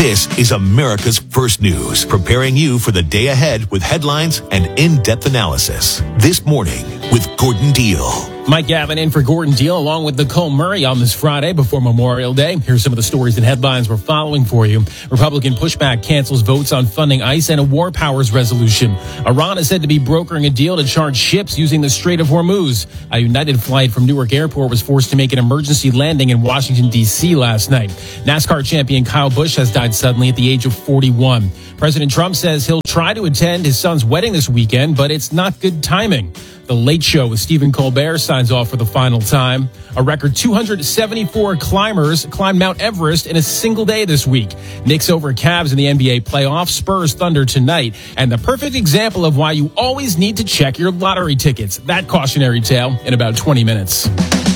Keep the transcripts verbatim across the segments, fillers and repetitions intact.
This is America's First News, preparing you for the day ahead with headlines and in-depth analysis. This morning with Gordon Deal. Mike Gavin in for Gordon Deal along with Nicole Murray on this Friday before Memorial Day. Here's some of the stories and headlines we're following for you. Republican pushback cancels votes on funding ICE and a war powers resolution. Iran is said to be brokering a deal to charge ships using the Strait of Hormuz. A United flight from Newark Airport was forced to make an emergency landing in Washington, D C last night. NASCAR champion Kyle Busch has died suddenly at the age of forty-one. President Trump says he'll try to attend his son's wedding this weekend, but it's not good timing. The Late Show with Stephen Colbert signs off for the final time. A record two hundred seventy-four climbers climbed Mount Everest in a single day this week. Knicks over Cavs in the N B A playoffs, Spurs Thunder tonight, and the perfect example of why you always need to check your lottery tickets. That cautionary tale in about twenty minutes.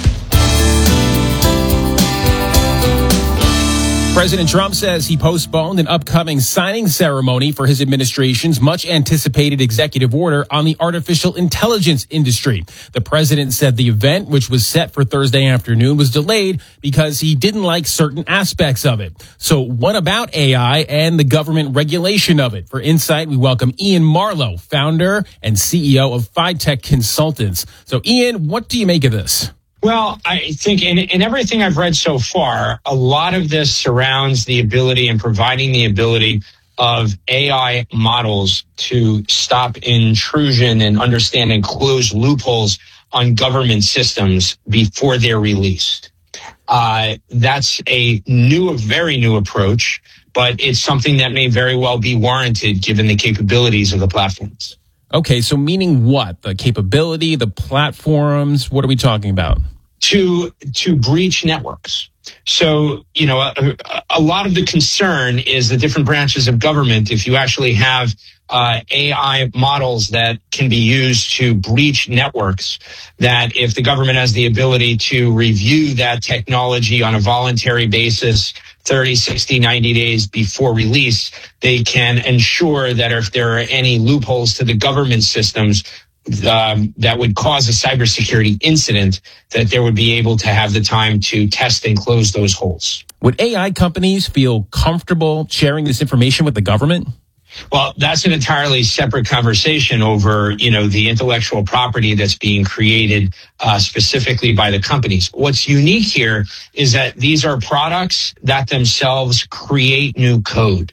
President Trump says he postponed an upcoming signing ceremony for his administration's much-anticipated executive order on the artificial intelligence industry. The president said the event, which was set for Thursday afternoon, was delayed because he didn't like certain aspects of it. So what about A I and the government regulation of it? For insight, we welcome Ian Marlowe, founder and C E O of FiTech Consultants. So Ian, what do you make of this? Well, I think in, in everything I've read so far, a lot of this surrounds the ability and providing the ability of A I models to stop intrusion and understand and close loopholes on government systems before they're released. Uh, that's a new, a very new approach, but it's something that may very well be warranted given the capabilities of the platforms. Okay, so meaning what? The capability, the platforms, what are we talking about? To to breach networks. So, you know, a, a lot of the concern is the different branches of government, if you actually have uh, A I models that can be used to breach networks, that if the government has the ability to review that technology on a voluntary basis, thirty, sixty, ninety days before release, they can ensure that if there are any loopholes to the government systems um, that would cause a cybersecurity incident, that they would be able to have the time to test and close those holes. Would A I companies feel comfortable sharing this information with the government? Well, that's an entirely separate conversation over, you know, the intellectual property that's being created uh, specifically by the companies. What's unique here is that these are products that themselves create new code.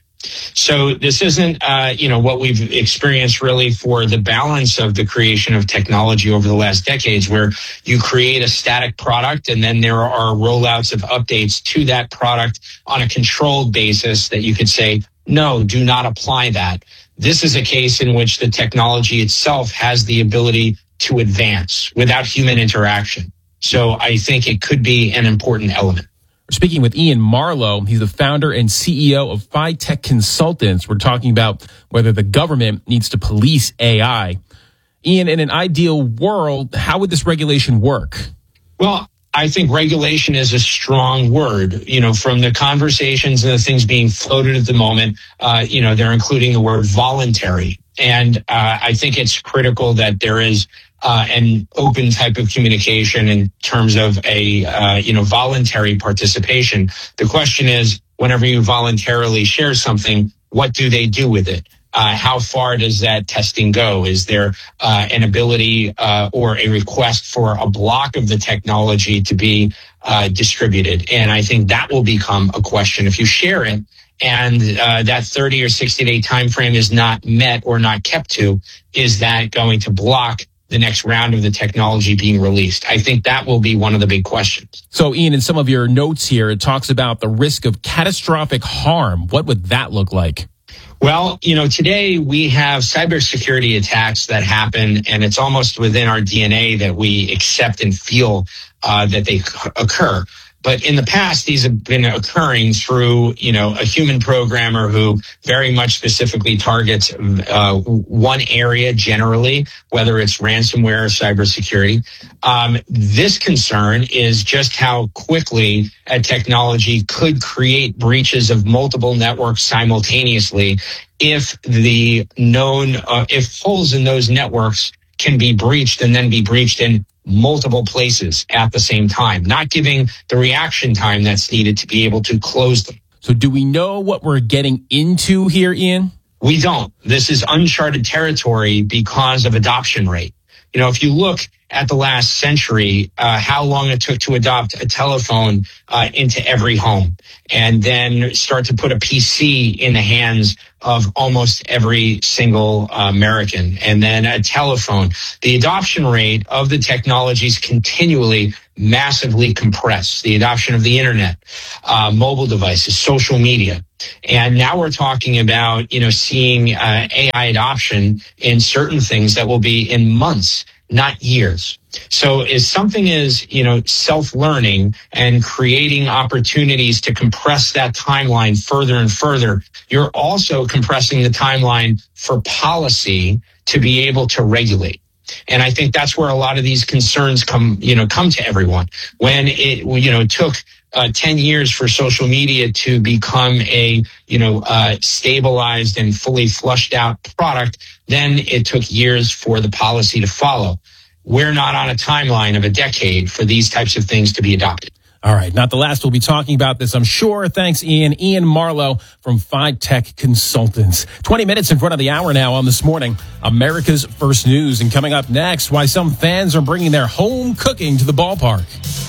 So this isn't, uh, you know, what we've experienced really for the balance of the creation of technology over the last decades, where you create a static product and then there are rollouts of updates to that product on a controlled basis that you could say, no, do not apply that. This is a case in which the technology itself has the ability to advance without human interaction. So I think it could be an important element. We're speaking with Ian Marlowe. He's the founder and C E O of FiTech Consultants. We're talking about whether the government needs to police A I. Ian, in an ideal world, how would this regulation work? Well, I think regulation is a strong word. You know, from the conversations and the things being floated at the moment, uh, you know, they're including the word voluntary. And uh, I think it's critical that there is uh, an open type of communication in terms of a, uh, you know, voluntary participation. The question is, whenever you voluntarily share something, what do they do with it? Uh, how far does that testing go? Is there uh, an ability uh, or a request for a block of the technology to be uh, distributed? And I think that will become a question. If you share it and uh, that thirty or sixty day time frame is not met or not kept to, is that going to block the next round of the technology being released? I think that will be one of the big questions. So, Ian, in some of your notes here, it talks about the risk of catastrophic harm. What would that look like? Well, you know, today we have cybersecurity attacks that happen, and it's almost within our D N A that we accept and feel uh, that they occur. But in the past, these have been occurring through, you know, a human programmer who very much specifically targets uh, one area generally, whether it's ransomware or cybersecurity. Um, this concern is just how quickly a technology could create breaches of multiple networks simultaneously if the known, uh, if holes in those networks can be breached and then be breached in multiple places at the same time, not giving the reaction time that's needed to be able to close them. So do we know what we're getting into here, Ian? We don't. This is uncharted territory because of adoption rate. You know, if you look at the last century, uh, how long it took to adopt a telephone uh, into every home, and then start to put a P C in the hands of almost every single uh, American, and then a telephone. The adoption rate of the technologies continually massively compress. The adoption of the internet, uh, mobile devices, social media. And now we're talking about, you know, seeing uh, A I adoption in certain things that will be in months, not years. So as something is, you know, self-learning and creating opportunities to compress that timeline further and further, you're also compressing the timeline for policy to be able to regulate. And I think that's where a lot of these concerns come, you know, come to everyone. When it, you know, took uh, ten years for social media to become a, you know, uh, stabilized and fully flushed out product, then it took years for the policy to follow. We're not on a timeline of a decade for these types of things to be adopted. All right, not the last we'll be talking about this, I'm sure. Thanks, Ian. Ian Marlowe from FiTech Consultants. twenty minutes in front of the hour now on This Morning, America's First News. And coming up next, why some fans are bringing their home cooking to the ballpark.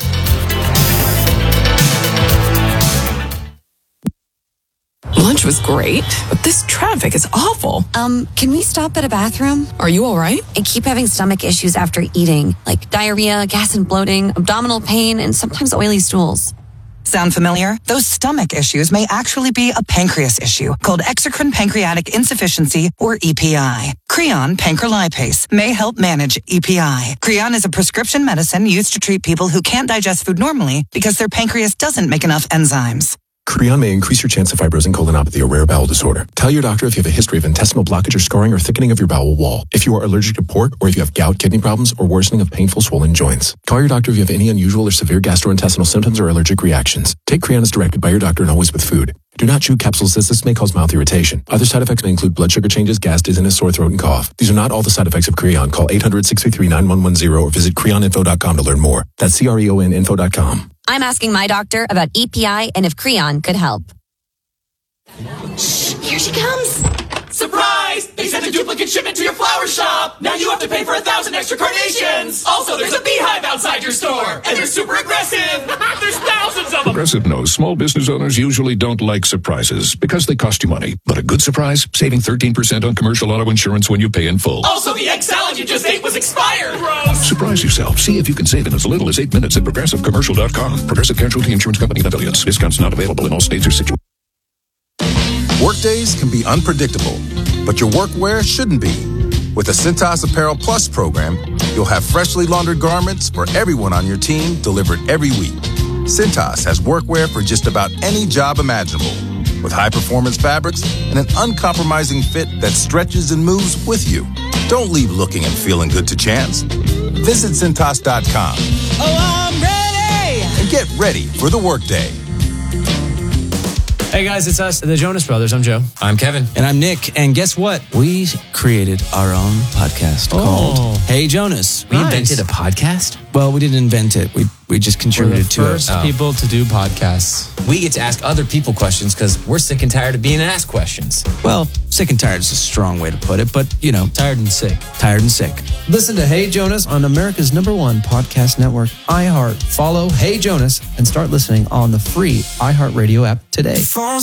Lunch was great, but this traffic is awful. Um, can we stop at a bathroom? Are you all right? I keep having stomach issues after eating, like diarrhea, gas and bloating, abdominal pain, and sometimes oily stools. Sound familiar? Those stomach issues may actually be a pancreas issue called exocrine pancreatic insufficiency, or E P I. Creon pancrelipase may help manage E P I. Creon is a prescription medicine used to treat people who can't digest food normally because their pancreas doesn't make enough enzymes. Creon may increase your chance of fibrosing colonopathy, a rare bowel disorder. Tell your doctor if you have a history of intestinal blockage or scarring or thickening of your bowel wall, if you are allergic to pork, or if you have gout, kidney problems, or worsening of painful swollen joints. Call your doctor if you have any unusual or severe gastrointestinal symptoms or allergic reactions. Take Creon as directed by your doctor and always with food. Do not chew capsules as this may cause mouth irritation. Other side effects may include blood sugar changes, gas, dizziness, sore throat, and cough. These are not all the side effects of Creon. Call eight hundred, six three three, nine one one zero or visit creon info dot com to learn more. That's C R E O N info dot com. I'm asking my doctor about E P I and if Creon could help. Shh, here she comes. Surprise! They sent a duplicate shipment to your flower shop. Now you have to pay for a thousand extra carnations. Also, there's a beehive outside your store. And they're super aggressive. There's thousands of them. Progressive knows small business owners usually don't like surprises because they cost you money. But a good surprise? Saving thirteen percent on commercial auto insurance when you pay in full. Also, the egg salad you just ate was expired. Gross. Surprise yourself. See if you can save in as little as eight minutes at progressive commercial dot com. Progressive Casualty Insurance Company and affiliates. Discounts not available in all states or situations. Workdays can be unpredictable, but your workwear shouldn't be. With the Cintas Apparel Plus program, you'll have freshly laundered garments for everyone on your team delivered every week. Cintas has workwear for just about any job imaginable, with high-performance fabrics and an uncompromising fit that stretches and moves with you. Don't leave looking and feeling good to chance. Visit Cintas dot com. Oh, I'm ready! And get ready for the workday. Hey guys, it's us, the Jonas Brothers. I'm Joe. I'm Kevin. And I'm Nick. And guess what? We created our own podcast oh. called Hey Jonas. We nice. invented a podcast? Well, we didn't invent it. We we just contributed to it. We're the first people to do podcasts. We get to ask other people questions because we're sick and tired of being asked questions. Well, sick and tired is a strong way to put it, but, you know. Tired and sick. Tired and sick. Listen to Hey Jonas on America's number one podcast network, iHeart. Follow Hey Jonas and start listening on the free iHeartRadio app today.